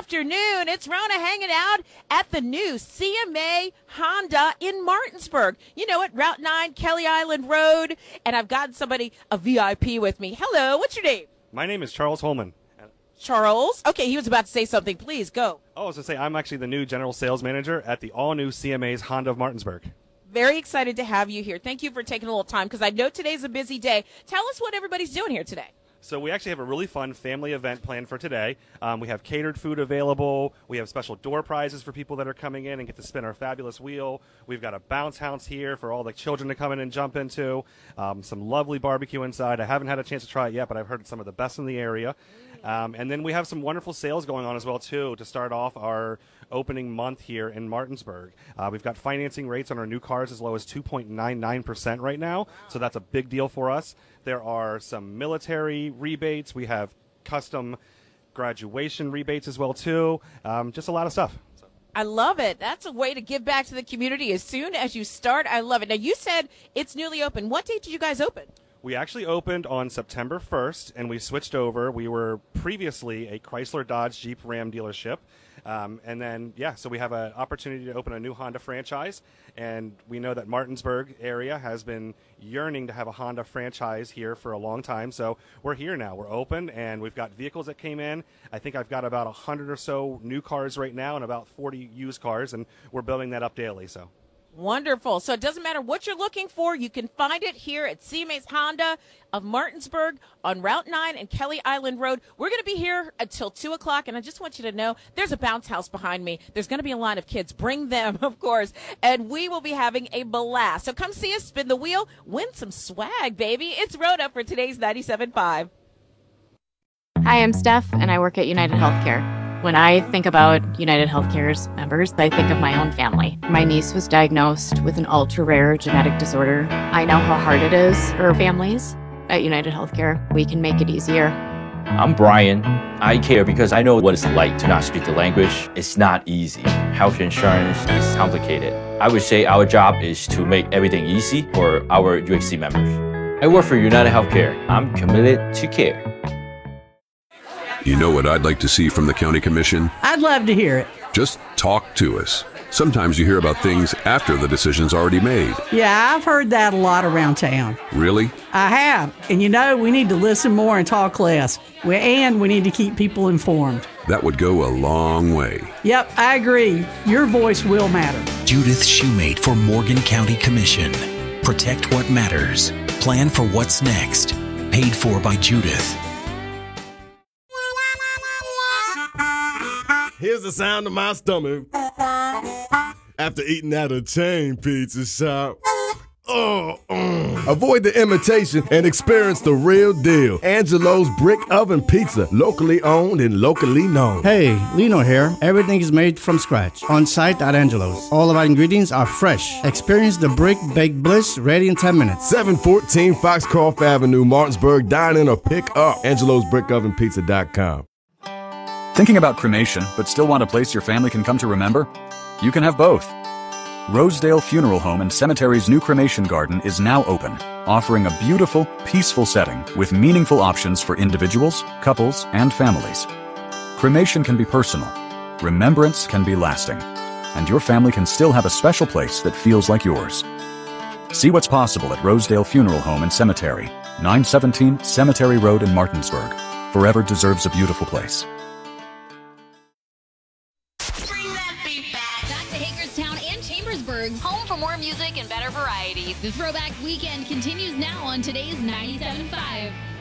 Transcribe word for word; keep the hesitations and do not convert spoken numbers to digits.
afternoon. It's Rona hanging out at the new C M A Honda in Martinsburg. You know it, Route nine, Kelly Island Road. And I've got somebody, a V I P with me. Hello, what's your name? My name is Charles Holman. Charles? Okay, he was about to say something. Please, go. Oh, I was going to say, I'm actually the new general sales manager at the all-new C M A's Honda of Martinsburg. Very excited to have you here. Thank you for taking a little time because I know today's a busy day. Tell us what everybody's doing here today. So we actually have a really fun family event planned for today. Um, we have catered food available. We have special door prizes for people that are coming in and get to spin our fabulous wheel. We've got a bounce house here for all the children to come in and jump into. Um, some lovely barbecue inside. I haven't had a chance to try it yet, but I've heard it's some of the best in the area. Um, and then we have some wonderful sales going on as well, too, to start off our opening month here in Martinsburg. Uh, we've got financing rates on our new cars as low as two point nine nine percent right now, so that's a big deal for us. There are some military rebates. We have custom graduation rebates as well, too. Um, just a lot of stuff. So. I love it. That's a way to give back to the community as soon as you start. I love it. Now, you said it's newly open. What date did you guys open? We actually opened on September first, and we switched over. We were previously a Chrysler, Dodge, Jeep, Ram dealership. Um, and then, yeah, so we have an opportunity to open a new Honda franchise. And we know that Martinsburg area has been yearning to have a Honda franchise here for a long time. So we're here now. We're open, and we've got vehicles that came in. I think I've got about one hundred or so new cars right now and about forty used cars, and we're building that up daily. So. Wonderful. So it doesn't matter what you're looking for. You can find it here at C M A's Honda of Martinsburg on Route nine and Kelly Island Road. We're going to be here until two o'clock, and I just want you to know there's a bounce house behind me. There's going to be a line of kids. Bring them, of course, and we will be having a blast. So come see us, spin the wheel, win some swag, baby. It's Rhoda for today's ninety-seven point five. Hi, I'm Steph, and I work at United Healthcare. When I think about United Healthcare's members, I think of my own family. My niece was diagnosed with an ultra-rare genetic disorder. I know how hard it is for families. At United Healthcare, we can make it easier. I'm Brian. I care because I know what it's like to not speak the language. It's not easy. Health insurance is complicated. I would say our job is to make everything easy for our U H C members. I work for United Healthcare. I'm committed to care. You know what I'd like to see from the County Commission? I'd love to hear it. Just talk to us. Sometimes you hear about things after the decision's already made. Yeah, I've heard that a lot around town. Really? I have. And you know, we need to listen more and talk less. We, and we need to keep people informed. That would go a long way. Yep, I agree. Your voice will matter. Judith Shoemate for Morgan County Commission. Protect what matters. Plan for what's next. Paid for by Judith. Here's the sound of my stomach after eating at a chain pizza shop. Oh, mm. Avoid the imitation and experience the real deal. Angelo's Brick Oven Pizza, locally owned and locally known. Hey, Lino here. Everything is made from scratch on site at Angelo's. All of our ingredients are fresh. Experience the brick baked bliss ready in ten minutes. seven fourteen Foxcroft Avenue, Martinsburg. Dine in or pick up. Angelo's Brick Oven Pizza dot com. Thinking about cremation, but still want a place your family can come to remember? You can have both. Rosedale Funeral Home and Cemetery's new cremation garden is now open, offering a beautiful, peaceful setting with meaningful options for individuals, couples, and families. Cremation can be personal, remembrance can be lasting, and your family can still have a special place that feels like yours. See what's possible at Rosedale Funeral Home and Cemetery, nine seventeen Cemetery Road in Martinsburg. Forever deserves a beautiful place. Home for more music and better variety. The Throwback Weekend continues now on today's ninety-seven point five.